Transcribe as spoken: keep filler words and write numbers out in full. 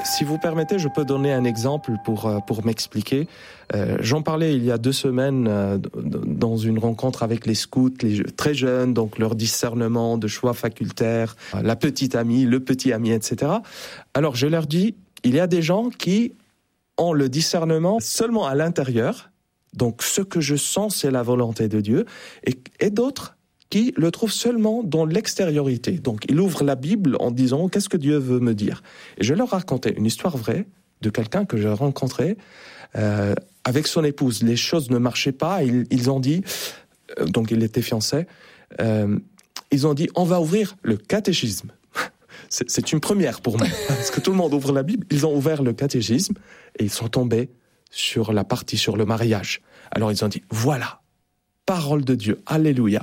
Si vous permettez, je peux donner un exemple pour, pour m'expliquer. Euh, j'en parlais il y a deux semaines euh, dans une rencontre avec les scouts, les très jeunes, donc leur discernement de choix facultaires, la petite amie, le petit ami, et cetera. Alors je leur dis, il y a des gens qui ont le discernement seulement à l'intérieur, donc ce que je sens, c'est la volonté de Dieu, et, et d'autres qui le trouve seulement dans l'extériorité. Donc, il ouvre la Bible en disant « Qu'est-ce que Dieu veut me dire ?» Et je leur racontais une histoire vraie de quelqu'un que j'ai rencontré euh, avec son épouse. Les choses ne marchaient pas. Ils, ils ont dit, euh, donc il était fiancé, euh, ils ont dit « On va ouvrir le catéchisme ». C'est, c'est une première pour moi, parce que tout le monde ouvre la Bible. Ils ont ouvert le catéchisme et ils sont tombés sur la partie sur le mariage. Alors, ils ont dit « Voilà, parole de Dieu, alléluia ».